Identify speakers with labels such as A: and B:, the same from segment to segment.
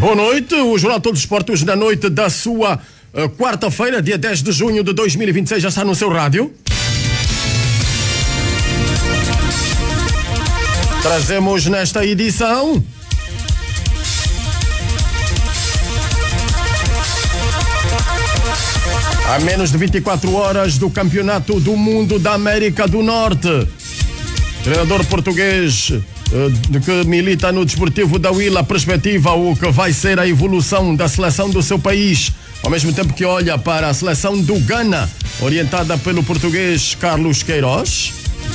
A: Boa noite, o Jornal Todos os Esportes na noite da sua quarta-feira, dia 10 de junho de 2026, já está no seu rádio. Trazemos nesta edição a menos de 24 horas do Campeonato do Mundo da América do Norte. Treinador português que milita no Desportivo da Huila perspectiva o que vai ser a evolução da seleção do seu país, ao mesmo tempo que olha para a seleção do Ghana, orientada pelo português Carlos Queiroz.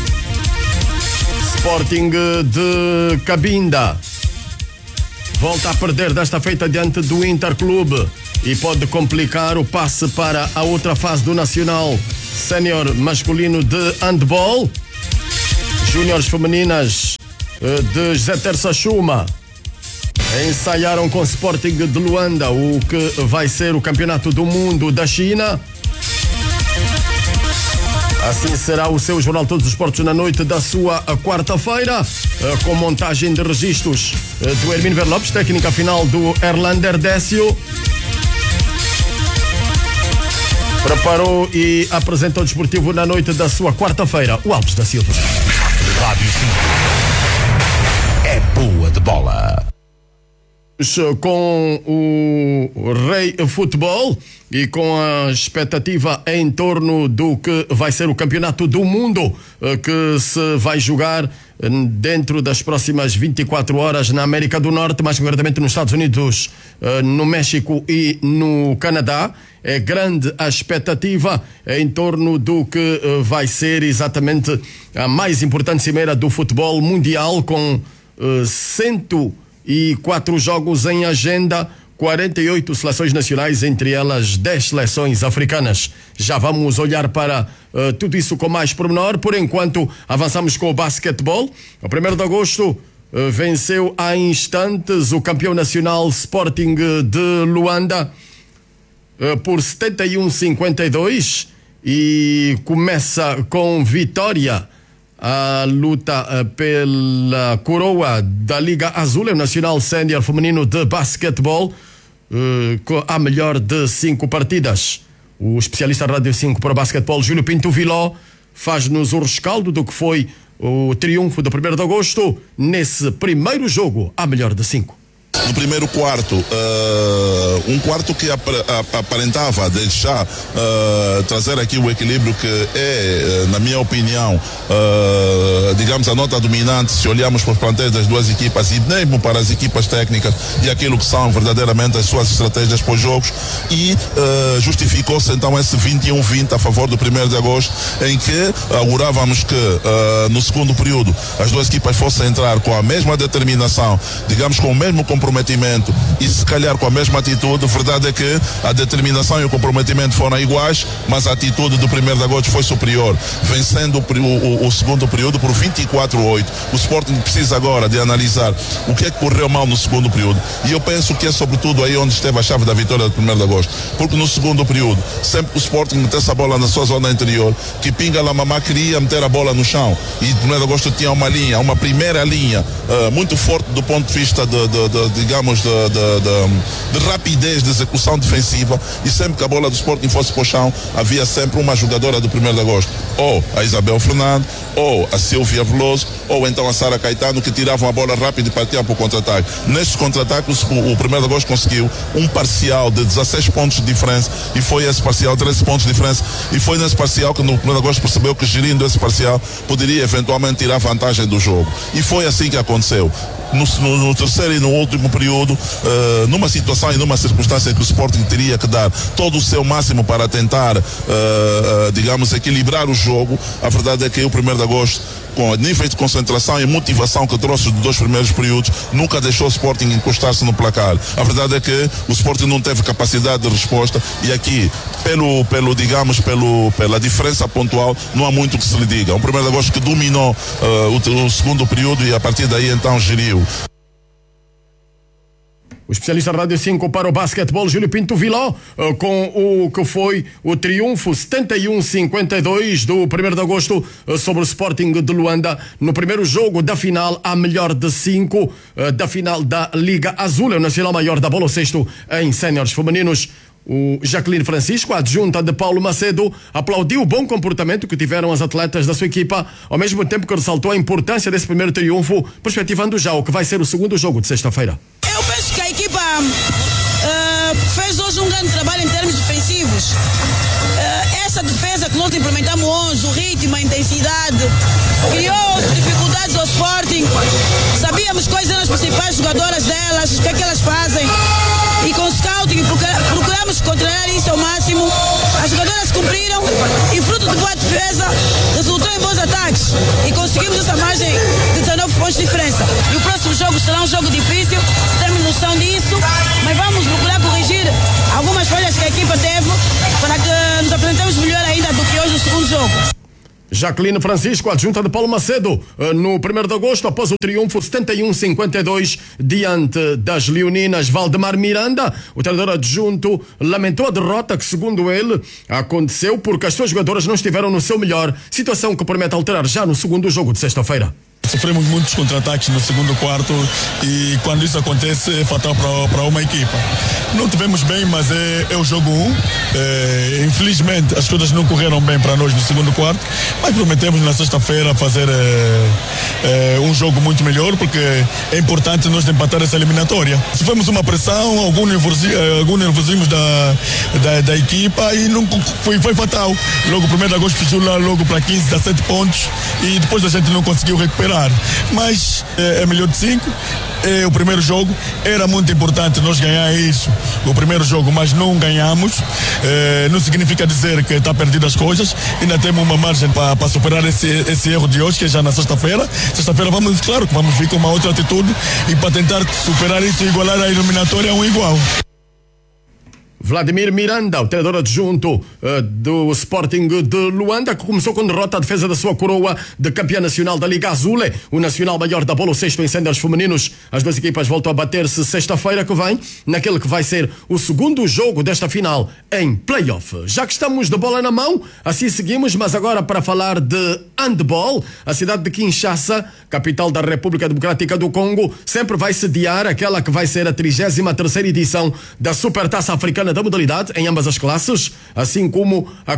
A: Sporting de Cabinda volta a perder desta feita diante do Interclube e pode complicar o passe para a outra fase do Nacional Sénior masculino de handball. Júniores femininas de José Terça Chuma ensaiaram com Sporting de Luanda o que vai ser o Campeonato do Mundo da China. Assim será o seu Jornal Todos os Esportes na noite da sua quarta-feira, com montagem de registros do Hermínio Ver Lopes, técnica final do Erlander Décio. Preparou e apresentou o Desportivo na noite da sua quarta-feira, o Alves da Silva.
B: Rádio 5 é boa de bola.
A: Com o Rei Futebol e com a expectativa em torno do que vai ser o Campeonato do Mundo que se vai jogar dentro das próximas 24 horas na América do Norte, mais concretamente nos Estados Unidos, no México e no Canadá. É grande a expectativa em torno do que vai ser exatamente a mais importante cimeira do futebol mundial, com 104 jogos em agenda, 48 seleções nacionais, entre elas 10 seleções africanas. Já vamos olhar para tudo isso com mais pormenor. Por enquanto, avançamos com o basquetebol. O 1º de agosto venceu há instantes o campeão nacional Sporting de Luanda por 71-52 e começa com vitória a luta pela coroa da Liga Azul, é o Nacional Sénior Feminino de Basquetebol, com a melhor de 5 partidas. O especialista Rádio 5 para o basquetebol, Júlio Pinto Viló, faz-nos o rescaldo do que foi o triunfo do 1º de agosto nesse primeiro jogo, a melhor de 5.
C: No primeiro quarto, um quarto que aparentava deixar trazer aqui o equilíbrio que é, na minha opinião, digamos, a nota dominante se olharmos para os plantéis das duas equipas e mesmo para as equipas técnicas e aquilo que são verdadeiramente as suas estratégias para os jogos, e justificou-se então esse 21-20 a favor do 1º de agosto, em que augurávamos que no segundo período as duas equipas fossem entrar com a mesma determinação, digamos, com o mesmo comprometimento e se calhar com a mesma atitude. Verdade é que a determinação e o comprometimento foram iguais, mas a atitude do 1º de agosto foi superior, vencendo o segundo período por 24-8. O Sporting precisa agora de analisar o que é que correu mal no segundo período, e eu penso que é sobretudo aí onde esteve a chave da vitória do 1º de agosto, porque no segundo período sempre que o Sporting metesse a bola na sua zona interior, que Pinga Lamamá queria meter a bola no chão, e o 1º de agosto tinha uma primeira linha muito forte do ponto de vista digamos, de rapidez de execução defensiva, e sempre que a bola do Sporting fosse para o chão, havia sempre uma jogadora do 1º de agosto, ou a Isabel Fernando, ou a Silvia Veloso, ou então a Sara Caetano, que tiravam a bola rápido e partiam para o contra-ataque. Nestes contra-ataques, o 1º de agosto conseguiu um parcial de 16 pontos de diferença, e foi esse parcial, 13 pontos de diferença, e foi nesse parcial que no 1º de agosto percebeu que, gerindo esse parcial, poderia eventualmente tirar vantagem do jogo, e foi assim que aconteceu. No terceiro e no último período, numa situação e numa circunstância em que o Sporting teria que dar todo o seu máximo para tentar, digamos, equilibrar o jogo, a verdade é que o 1º de agosto, com níveis de concentração e motivação que trouxe dos 2 primeiros períodos, nunca deixou o Sporting encostar-se no placar. A verdade é que o Sporting não teve capacidade de resposta, e aqui, pela diferença pontual, não há muito que se lhe diga. O 1º de agosto que dominou o segundo período, e a partir daí então geriu.
A: O especialista Rádio 5 para o basquetebol, Júlio Pinto Viló, com o que foi o triunfo 71-52 do 1º de agosto sobre o Sporting de Luanda no primeiro jogo da final, a melhor de 5 da final da Liga Azul, o nacional maior da bola sexto em séniores femininos. O Jacqueline Francisco, adjunta de Paulo Macedo, aplaudiu o bom comportamento que tiveram as atletas da sua equipa, ao mesmo tempo que ressaltou a importância desse primeiro triunfo, perspectivando já o que vai ser o segundo jogo de sexta-feira.
D: Eu penso que a equipa fez hoje um grande trabalho em termos defensivos. Essa defesa que nós implementamos hoje, o ritmo, a intensidade, criou dificuldades ao Sporting. Sabíamos quais eram as principais jogadoras delas, o que é que elas fazem. E com o scouting procuramos controlar isso ao máximo. As jogadoras cumpriram e, fruto de boa defesa, resultou em bons ataques. E conseguimos essa margem de 19 pontos de diferença. E o próximo jogo será um jogo difícil, temos noção disso, mas vamos procurar corrigir algumas falhas que a equipa teve para que nos apresentemos melhor ainda do que hoje no segundo jogo.
A: Jacqueline Francisco, adjunta de Paulo Macedo, no 1º de agosto, após o triunfo 71-52 diante das leoninas. Valdemar Miranda, o treinador adjunto, lamentou a derrota que, segundo ele, aconteceu porque as suas jogadoras não estiveram no seu melhor, situação que promete alterar já no segundo jogo de sexta-feira.
E: Sofremos muitos contra-ataques no segundo quarto e quando isso acontece é fatal para uma equipa. Não tivemos bem, mas é o jogo 1. Infelizmente as coisas não correram bem para nós no segundo quarto, mas prometemos na sexta-feira fazer um jogo muito melhor, porque é importante nós empatar essa eliminatória. Sofremos uma pressão, algum nervosismo da equipa e não foi fatal. Logo o 1º de agosto fugiu lá logo para 15, 17 pontos e depois a gente não conseguiu recuperar. Mas é melhor de 5. O primeiro jogo era muito importante nós ganhar isso, o primeiro jogo, mas não ganhamos. Não significa dizer que está perdido as coisas. Ainda temos uma margem para superar esse erro de hoje, que é já na sexta-feira. Sexta-feira claro que vamos vir com uma outra atitude e para tentar superar isso e igualar a eliminatória a um igual.
A: Vladimir Miranda, o treinador adjunto do Sporting de Luanda, que começou com derrota à defesa da sua coroa de campeã nacional da Liga Azul, o nacional maior da bola sexto em séniores femininos. As duas equipas voltam a bater-se sexta-feira que vem, naquele que vai ser o segundo jogo desta final em play-off. Já que estamos de bola na mão, assim seguimos, mas agora para falar de handball. A cidade de Kinshasa, capital da República Democrática do Congo, sempre vai sediar aquela que vai ser a 33ª edição da Supertaça Africana da modalidade em ambas as classes, assim como a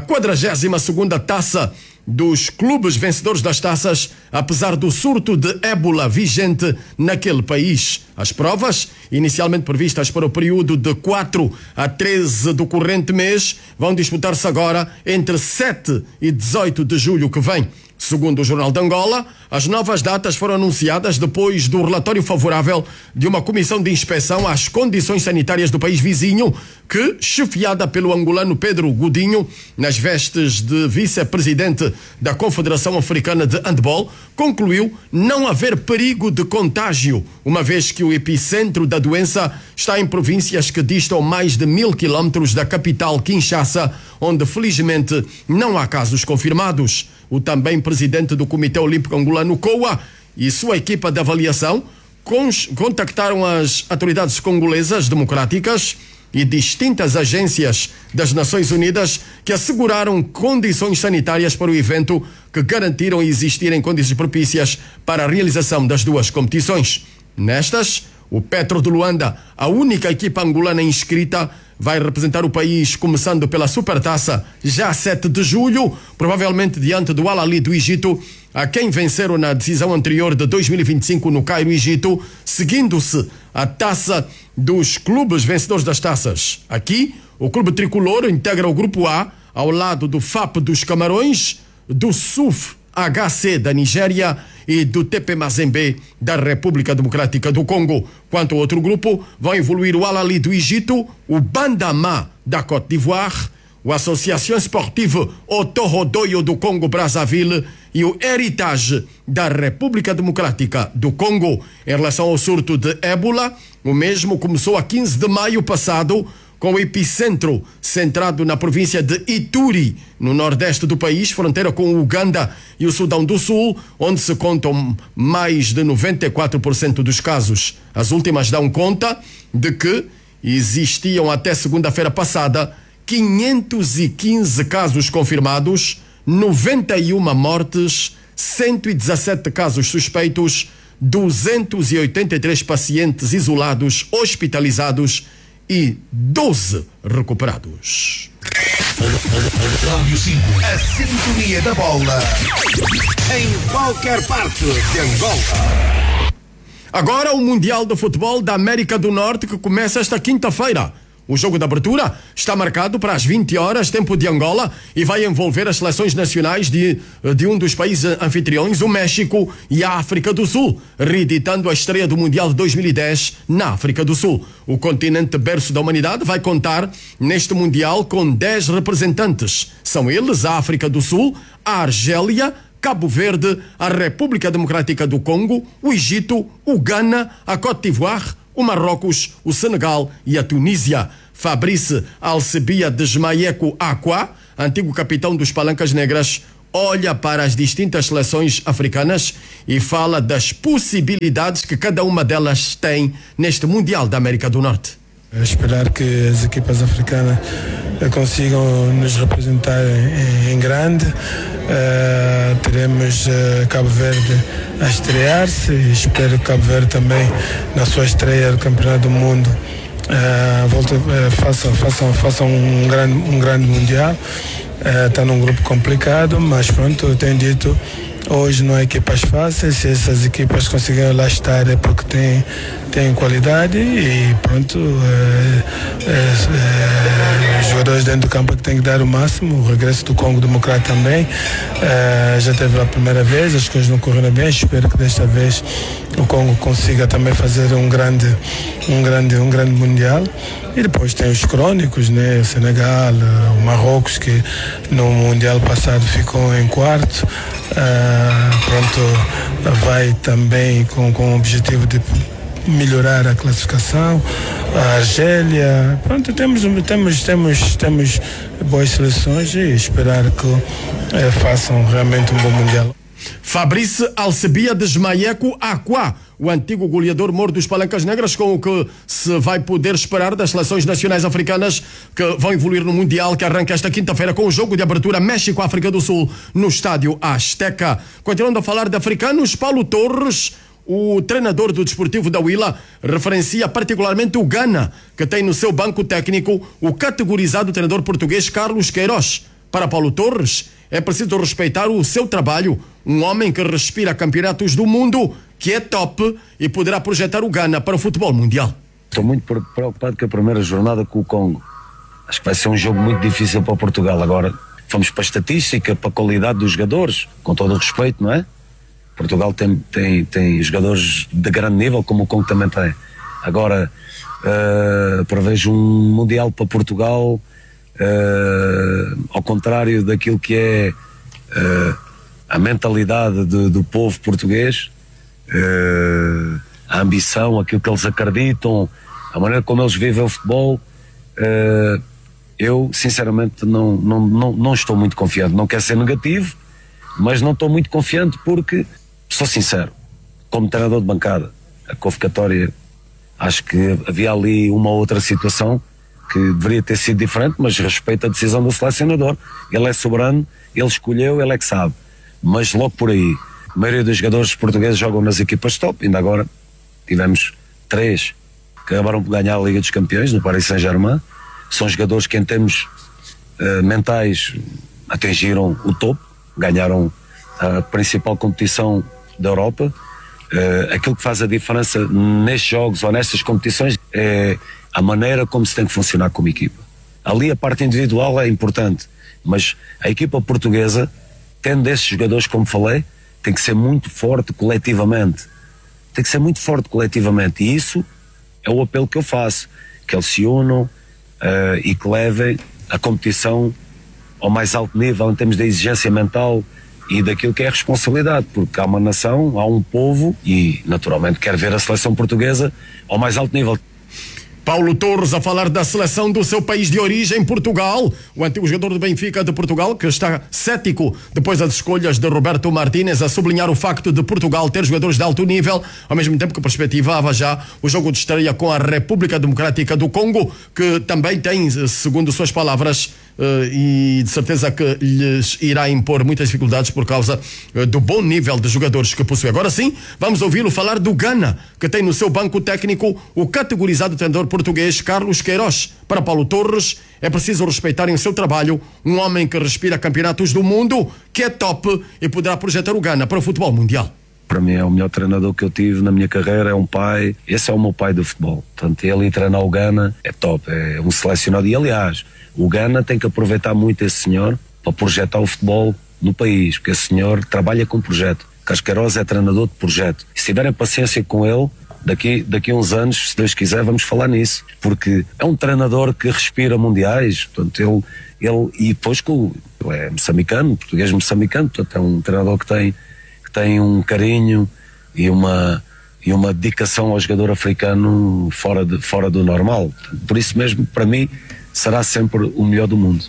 A: 42ª taça dos clubes vencedores das taças, apesar do surto de ébola vigente naquele país. As provas, inicialmente previstas para o período de 4 a 13 do corrente mês, vão disputar-se agora entre 7 e 18 de julho que vem. Segundo o Jornal de Angola, as novas datas foram anunciadas depois do relatório favorável de uma comissão de inspeção às condições sanitárias do país vizinho, que, chefiada pelo angolano Pedro Godinho, nas vestes de vice-presidente da Confederação Africana de Handball, concluiu não haver perigo de contágio, uma vez que o epicentro da doença está em províncias que distam mais de 1000 quilómetros da capital Kinshasa, onde felizmente não há casos confirmados. O também presidente do Comitê Olímpico Angolano, COA, e sua equipa de avaliação contactaram as autoridades congolesas democráticas e distintas agências das Nações Unidas que asseguraram condições sanitárias para o evento, que garantiram existirem condições propícias para a realização das duas competições. Nestas, o Petro de Luanda, a única equipa angolana inscrita, vai representar o país começando pela Supertaça já a 7 de julho, provavelmente diante do Al Ahly do Egito, a quem venceram na decisão anterior de 2025 no Cairo, Egito, seguindo-se a taça dos clubes vencedores das taças. Aqui, o clube tricolor integra o grupo A, ao lado do FAP dos Camarões, do SUF HC da Nigéria e do TP Mazembe da República Democrática do Congo. Quanto ao outro grupo, vão evoluir o Al Ahly do Egito, o Bandama da Côte d'Ivoire, o Associação Sportive Otorodoyo do Congo Brazzaville e o Heritage da República Democrática do Congo. Em relação ao surto de ébola, o mesmo começou a 15 de maio passado, com o epicentro centrado na província de Ituri, no nordeste do país, fronteira com o Uganda e o Sudão do Sul, onde se contam mais de 94% dos casos. As últimas dão conta de que existiam até segunda-feira passada 515 casos confirmados, 91 mortes, 117 casos suspeitos, 283 pacientes isolados, hospitalizados e 12 recuperados.
B: Rádio 5, a sintonia da bola, em qualquer parte de Angola.
A: Agora o Mundial de Futebol da América do Norte, que começa esta quinta-feira. O jogo de abertura está marcado para as 20 horas, tempo de Angola, e vai envolver as seleções nacionais de um dos países anfitriões, o México e a África do Sul, reeditando a estreia do Mundial de 2010 na África do Sul. O continente berço da humanidade vai contar neste Mundial com 10 representantes. São eles a África do Sul, a Argélia, Cabo Verde, a República Democrática do Congo, o Egito, o Ghana, a Côte d'Ivoire, o Marrocos, o Senegal e a Tunísia. Fabrice Alcebia Desmaieco Aqua, antigo capitão dos Palancas Negras, olha para as distintas seleções africanas e fala das possibilidades que cada uma delas tem neste Mundial da América do Norte.
F: Esperar que as equipas africanas consigam nos representar em grande. Teremos Cabo Verde a estrear-se e espero que Cabo Verde também, na sua estreia do Campeonato do Mundo, façam um grande Mundial. Está num grupo complicado, mas pronto, eu tenho dito, hoje não há equipas fáceis. Se essas equipas conseguirem lá estar é porque têm qualidade e pronto, os jogadores dentro do campo que têm que dar o máximo. O regresso do Congo Democrático também já teve a primeira vez, as coisas não correram bem. Espero que desta vez o Congo consiga também fazer um grande Mundial. E depois tem os crónicos, né? O Senegal, o Marrocos, que no Mundial passado ficou em quarto. Pronto, vai também com o objetivo de melhorar a classificação. A Argélia, pronto, temos boas seleções e esperar que façam realmente um bom Mundial.
A: Fabrice Alcebia Desmaieco Aqua, o antigo goleador mor dos Palancas Negras, com o que se vai poder esperar das seleções nacionais africanas que vão evoluir no Mundial, que arranca esta quinta-feira com o jogo de abertura México-África do Sul no estádio Azteca. Continuando a falar de africanos, Paulo Torres, o treinador do Desportivo da Huila, referencia particularmente o Ghana, que tem no seu banco técnico o categorizado treinador português Carlos Queiroz. Para Paulo Torres, é preciso respeitar o seu trabalho, um homem que respira campeonatos do mundo, que é top e poderá projetar o Ghana para o futebol mundial.
G: Estou muito preocupado com a primeira jornada com o Congo. Acho que vai ser um jogo muito difícil para Portugal. Agora, vamos para a estatística, para a qualidade dos jogadores, com todo o respeito, não é? Portugal tem jogadores de grande nível, como o Congo também tem. Agora, prevejo um Mundial para Portugal, ao contrário daquilo que é a mentalidade do povo português, a ambição, aquilo que eles acreditam, a maneira como eles vivem o futebol. Eu sinceramente não estou muito confiante. Não quero ser negativo, mas não estou muito confiante porque, sou sincero, como treinador de bancada, a convocatória, acho que havia ali uma outra situação que deveria ter sido diferente, mas respeito a decisão do selecionador. Ele é soberano, ele escolheu, ele é que sabe. Mas logo por aí, a maioria dos jogadores portugueses jogam nas equipas top. Ainda agora tivemos 3 que acabaram por ganhar a Liga dos Campeões no Paris Saint-Germain. São jogadores que em termos mentais atingiram o topo, ganharam a principal competição da Europa. Aquilo que faz a diferença nestes jogos ou nestas competições é a maneira como se tem que funcionar como equipa. Ali a parte individual é importante, mas a equipa portuguesa, tendo esses jogadores, como falei, tem que ser muito forte coletivamente. Tem que ser muito forte coletivamente, e isso é o apelo que eu faço, que eles se unam e que levem a competição ao mais alto nível em termos de exigência mental e daquilo que é a responsabilidade, porque há uma nação, há um povo e naturalmente quer ver a seleção portuguesa ao mais alto nível.
A: Paulo Torres a falar da seleção do seu país de origem, Portugal. O antigo jogador do Benfica de Portugal, que está cético depois das escolhas de Roberto Martínez, a sublinhar o facto de Portugal ter jogadores de alto nível, ao mesmo tempo que perspectivava já o jogo de estreia com a República Democrática do Congo, que também tem, segundo suas palavras, e de certeza que lhes irá impor muitas dificuldades por causa do bom nível de jogadores que possui. Agora sim, vamos ouvi-lo falar do Ghana, que tem no seu banco técnico o categorizado treinador português Carlos Queiroz. Para Paulo Torres, é preciso respeitarem o seu trabalho, um homem que respira campeonatos do mundo, que é top e poderá projetar o Ghana para o futebol mundial.
G: Para mim é o melhor treinador que eu tive na minha carreira, é um pai, esse é o meu pai do futebol. Portanto, ele treinar o Ghana é top, é um selecionado. E aliás, o Ghana tem que aproveitar muito esse senhor para projetar o futebol no país, porque esse senhor trabalha com projeto. Carlos Queiroz é treinador de projeto. E se tiverem paciência com ele, daqui a uns anos, se Deus quiser, vamos falar nisso, porque é um treinador que respira mundiais. Portanto, ele e depois que ele é moçambicano, português moçambicano, portanto é um treinador que tem um carinho e uma dedicação ao jogador africano fora do normal. Por isso mesmo, para mim, será sempre o melhor do mundo.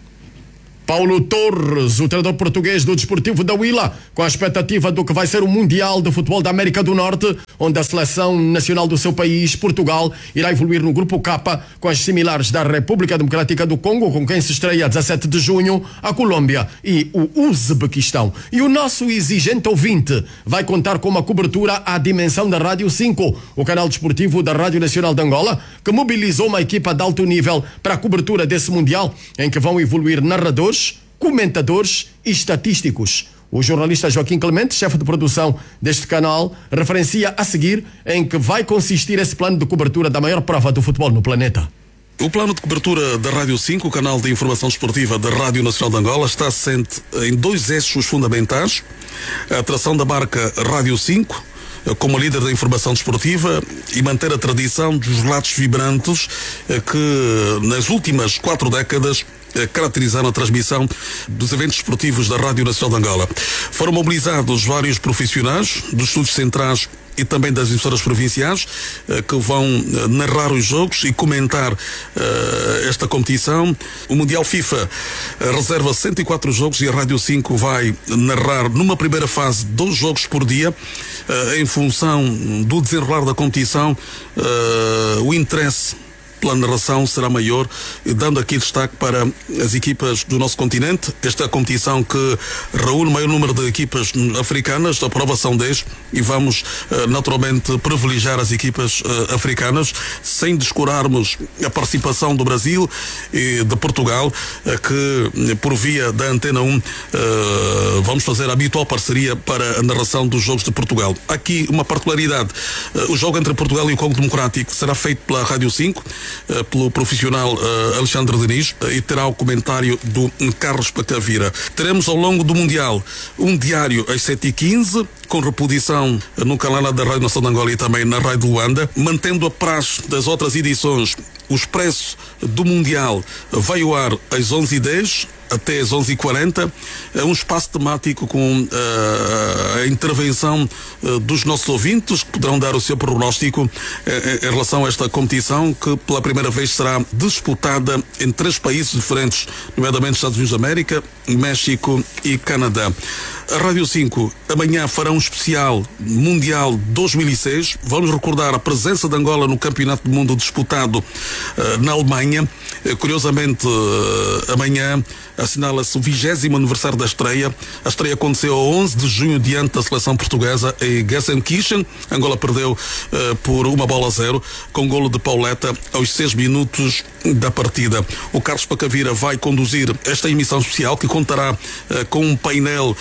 A: Paulo Torres, o treinador português do Desportivo da Huila, com a expectativa do que vai ser o Mundial de Futebol da América do Norte, onde a seleção nacional do seu país, Portugal, irá evoluir no Grupo K, com as similares da República Democrática do Congo, com quem se estreia 17 de junho, a Colômbia e o Uzbequistão. E o nosso exigente ouvinte vai contar com uma cobertura à dimensão da Rádio 5, o canal desportivo da Rádio Nacional de Angola, que mobilizou uma equipa de alto nível para a cobertura desse Mundial, em que vão evoluir narradores, comentadores e estatísticos. O jornalista Joaquim Clemente, chefe de produção deste canal, referencia a seguir em que vai consistir esse plano de cobertura da maior prova do futebol no planeta.
H: O plano de cobertura da Rádio 5, o canal de informação desportiva da Rádio Nacional de Angola, está assente em dois eixos fundamentais: a atração da marca Rádio 5 como líder da informação desportiva e manter a tradição dos relatos vibrantes que nas últimas 4 décadas caracterizaram a transmissão dos eventos esportivos da Rádio Nacional de Angola. Foram mobilizados vários profissionais dos estúdios centrais e também das emissoras provinciais que vão narrar os jogos e comentar esta competição. O Mundial FIFA reserva 104 jogos e a Rádio 5 vai narrar numa primeira fase 2 jogos por dia. Em função do desenrolar da competição, o interesse pela narração será maior, dando aqui destaque para as equipas do nosso continente. Esta é a competição que reúne o maior número de equipas africanas, a prova são 10, e vamos naturalmente privilegiar as equipas africanas, sem descurarmos a participação do Brasil e de Portugal, que por via da Antena 1 vamos fazer a habitual parceria para a narração dos jogos de Portugal. Aqui uma particularidade: o jogo entre Portugal e o Congo Democrático será feito pela Rádio 5, pelo profissional Alexandre Diniz, e terá o comentário do Carlos Pacavira. Teremos ao longo do Mundial um diário às 7h15, com reposição no canal da Rádio Nacional de Angola e também na Rádio de Luanda, mantendo a praxe das outras edições. O Expresso do Mundial vai ao ar às 11h10 até às 11h40, um espaço temático com a intervenção dos nossos ouvintes, que poderão dar o seu prognóstico em relação a esta competição, que pela primeira vez será disputada em 3 países diferentes, nomeadamente Estados Unidos da América, México e Canadá. A Rádio 5 amanhã fará um especial Mundial 2006. Vamos recordar a presença de Angola no Campeonato do Mundo disputado na Alemanha. Curiosamente, amanhã assinala-se o 20º aniversário da estreia. A estreia aconteceu a 11 de junho diante da seleção portuguesa em Gelsenkirchen. Angola perdeu por 1-0 com golo de Pauleta aos 6 minutos da partida. O Carlos Pacavira vai conduzir esta emissão especial, que contará com um painel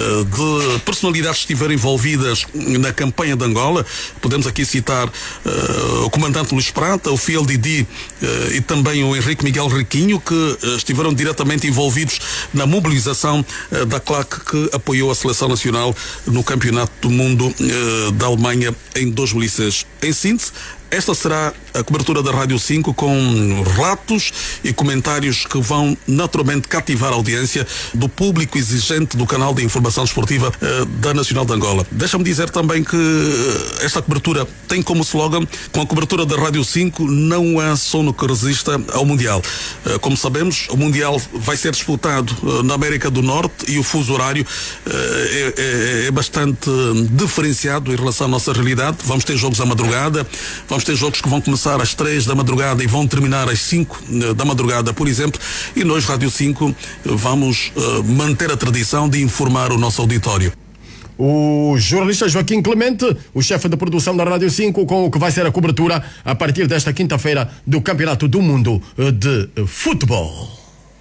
H: de personalidades que estiveram envolvidas na campanha de Angola. Podemos aqui citar o comandante Luís Prata, o Fiel Didi e também o Henrique Miguel Riquinho, que estiveram diretamente envolvidos na mobilização da claque que apoiou a seleção nacional no Campeonato do Mundo da Alemanha em 2006. Em síntese, Esta será a cobertura da Rádio 5 com relatos e comentários que vão naturalmente cativar a audiência do público exigente do canal de informação desportiva da Nacional de Angola. Deixa-me dizer também que esta cobertura tem como slogan: com a cobertura da Rádio 5 não há sono que resista ao Mundial. Como sabemos, o Mundial vai ser disputado na América do Norte e o fuso horário é bastante diferenciado em relação à nossa realidade. Vamos ter jogos à madrugada, vamos ter jogos que vão começar às 3 da madrugada e vão terminar às 5 da madrugada, por exemplo, e nós, Rádio 5, vamos manter a tradição de informar o nosso auditório.
A: O jornalista Joaquim Clemente, o chefe de produção da Rádio 5, com o que vai ser a cobertura a partir desta quinta-feira do Campeonato do Mundo de Futebol.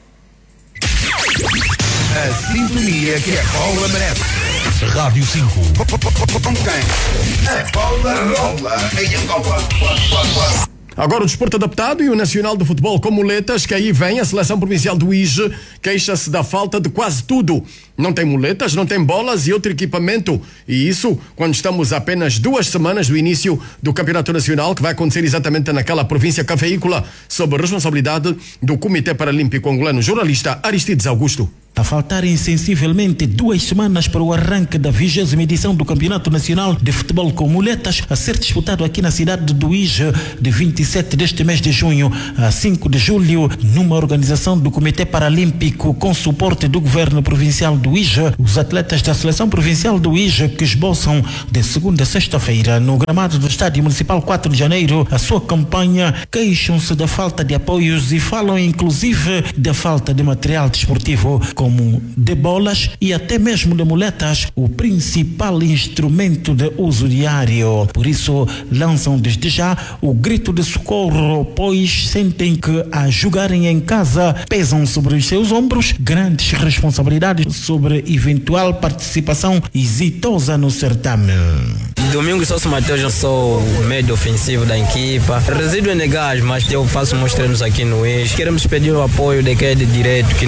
B: A sintonia que a bola merece. Rádio 5. Com quem? A bola rola em Angola.
A: Agora o desporto adaptado e o Nacional de Futebol com muletas, que aí vem a seleção provincial do IJE, queixa-se da falta de quase tudo. Não tem muletas, não tem bolas e outro equipamento. E isso quando estamos a apenas 2 semanas do início do Campeonato Nacional, que vai acontecer exatamente naquela província cafeícola, sob a responsabilidade do Comitê Paralímpico Angolano. Jornalista Aristides Augusto.
I: A faltarem sensivelmente 2 semanas para o arranque da 20ª edição do Campeonato Nacional de Futebol com Muletas, a ser disputado aqui na cidade do IJE, de 27 deste mês de junho a 5 de julho, numa organização do Comitê Paralímpico com suporte do Governo Provincial do IJE, os atletas da Seleção Provincial do IJE, que esboçam de segunda a sexta-feira no gramado do Estádio Municipal 4 de Janeiro a sua campanha, queixam-se da falta de apoios e falam inclusive da falta de material desportivo, como de bolas e até mesmo de muletas, o principal instrumento de uso diário. Por isso, lançam desde já o grito de socorro, pois sentem que, a jogarem em casa, pesam sobre os seus ombros grandes responsabilidades sobre eventual participação exitosa no certame.
J: Domingos Sousa Mateus, eu sou o médio ofensivo da equipa. Resido em Negais, mas eu faço meus treinos aqui no IJE. Queremos pedir o apoio de quem é de direito, que